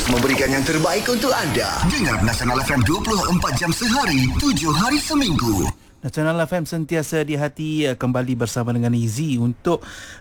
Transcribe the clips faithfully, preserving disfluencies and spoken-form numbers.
terus memberikan yang terbaik untuk anda. Dengar Nasional F M dua puluh empat jam sehari, tujuh hari seminggu. Nasional F M sentiasa di hati, kembali bersama dengan Izzy untuk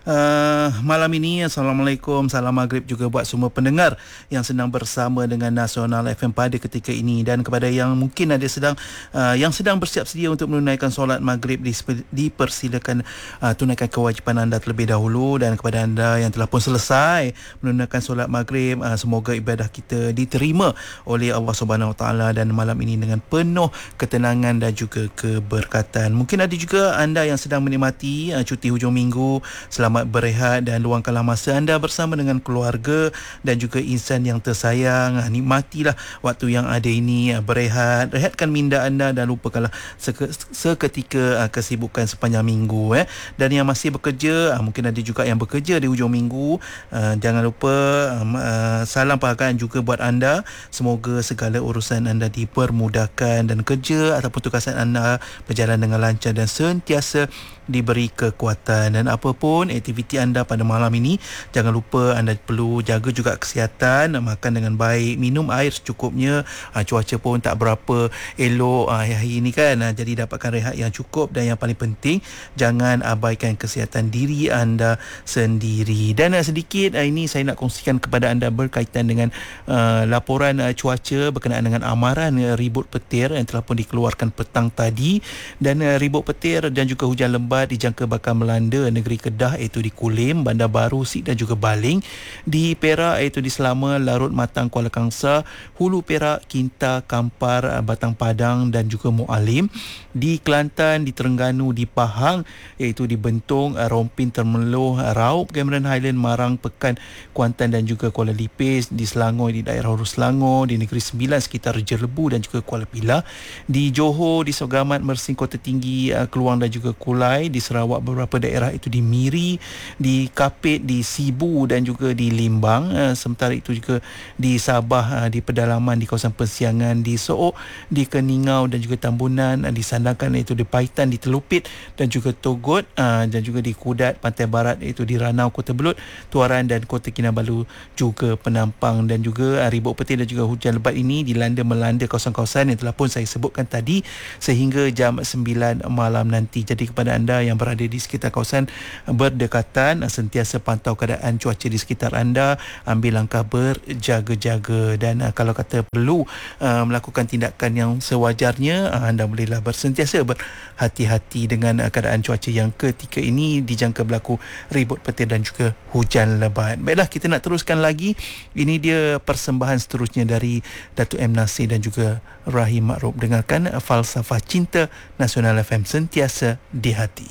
uh, malam ini. Assalamualaikum, salam maghrib juga buat semua pendengar yang sedang bersama dengan Nasional F M pada ketika ini, dan kepada yang mungkin ada sedang uh, yang sedang bersiap sedia untuk menunaikan solat maghrib, dipersilakan uh, tunaikan kewajipan anda terlebih dahulu. Dan kepada anda yang telah pun selesai menunaikan solat maghrib, uh, semoga ibadah kita diterima oleh Allah Subhanahu Wa Taala dan malam ini dengan penuh ketenangan dan juga keberkatan. Mungkin ada juga anda yang sedang menikmati uh, cuti hujung minggu. Selamat berehat dan luangkanlah masa anda bersama dengan keluarga dan juga insan yang tersayang. Uh, nikmatilah waktu yang ada ini, uh, berehat, rehatkan minda anda dan lupakanlah seke, seketika uh, kesibukan sepanjang minggu. Eh. Dan yang masih bekerja, uh, mungkin ada juga yang bekerja di hujung minggu. Uh, jangan lupa um, uh, salam penghargaan juga buat anda. Semoga segala urusan anda dipermudahkan dan kerja ataupun tugasan anda berjalan dengan lancar dan sentiasa diberi kekuatan. Dan apapun aktiviti anda pada malam ini, jangan lupa anda perlu jaga juga kesihatan, makan dengan baik, minum air secukupnya. Ha, cuaca pun tak berapa elok ha, hari ini kan, ha, jadi dapatkan rehat yang cukup, dan yang paling penting jangan abaikan kesihatan diri anda sendiri. Dan uh, sedikit uh, ini saya nak kongsikan kepada anda berkaitan dengan uh, laporan uh, cuaca berkenaan dengan amaran uh, ribut petir yang telah pun dikeluarkan petang tadi. Dan uh, ribut petir dan juga hujan lebat dijangka bakal melanda negeri Kedah, iaitu di Kulim, Bandar Baru, Sik dan juga Baling. Di Perak iaitu di Selama, Larut, Matang, Kuala Kangsar, Hulu Perak, Kinta, Kampar, uh, Batang Padang dan juga Mualim. Di Kelantan, di Terengganu, di Pahang iaitu di Bentong, uh, Rompin, Termeloh, uh, Raup, Cameron Highland, Marang, Pekan, Kuantan dan juga Kuala Lipis. Di Selangor, di daerah Hulu Selangor, di Negeri Sembilan sekitar Jerlebu dan juga Kuala Pilah. Di Johor, di Sogamat, Mersing, Kota Tinggi, uh, Keluang dan juga Kulai. Di Sarawak beberapa daerah itu di Miri, di Kapit, di Sibu dan juga di Limbang. Uh, sementara itu juga di Sabah, uh, di pedalaman di kawasan Persiangan, di Sook, di Keningau dan juga Tambunan, uh, di Sandakan iaitu di Paitan, di Telupit dan juga Togot, uh, dan juga di Kudat, Pantai Barat iaitu di Ranau, Kota Belud, Tuaran dan Kota Kinabalu juga Penampang. Dan juga uh, ribut petir dan juga hujan lebat ini dilanda melanda kawasan-kawasan yang telah pun saya sebutkan tadi sehingga jam sembilan malam nanti. Jadi kepada anda yang berada di sekitar kawasan berdekatan, sentiasa pantau keadaan cuaca di sekitar anda, ambil langkah berjaga-jaga, dan uh, kalau kata perlu uh, melakukan tindakan yang sewajarnya, uh, anda bolehlah bersentiasa berhati-hati dengan uh, keadaan cuaca yang ketika ini dijangka berlaku ribut petir dan juga hujan lebat. Baiklah, kita nak teruskan lagi. Ini dia persembahan seterusnya dari Datuk M. Nasir dan juga Rahim Makruf. Dengarkan Falsafah Cinta, Nasional F M sentiasa di hati.